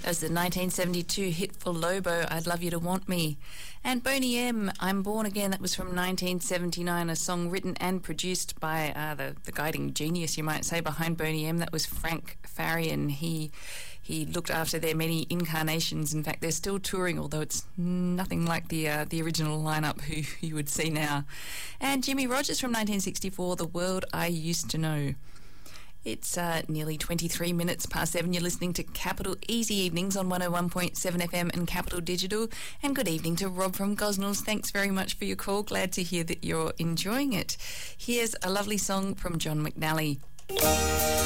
was the 1972 hit for Lobo, I'd Love You to Want Me. And Boney M, I'm Born Again, that was from 1979, a song written and produced by the guiding genius, you might say, behind Boney M. That was Frank Farian. He looked after their many incarnations. In fact, they're still touring, although it's nothing like the original lineup who you would see now. And Jimmy Rogers from 1964, The World I Used to Know. It's nearly 23 minutes past 7. You're listening to Capital Easy Evenings on 101.7 FM and Capital Digital. And good evening to Rob from Gosnells. Thanks very much for your call. Glad to hear that you're enjoying it. Here's a lovely song from John McNally.